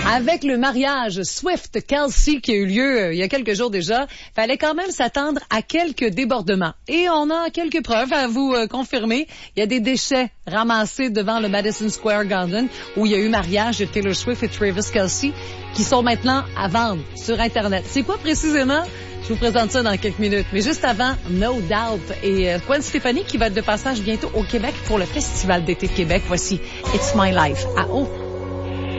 Avec le mariage Swift-Kelsey qui a eu lieu il y a quelques jours déjà, fallait quand même s'attendre à quelques débordements. Et on a quelques preuves à vous confirmer. Il y a des déchets ramassés devant le Madison Square Garden où il y a eu mariage de Taylor Swift et Travis Kelce qui sont maintenant à vendre sur Internet. C'est quoi précisément? Je vous présente ça dans quelques minutes. Mais juste avant, No Doubt et Gwen Stefani qui va être de passage bientôt au Québec pour le Festival d'été de Québec. Voici It's My Life à O.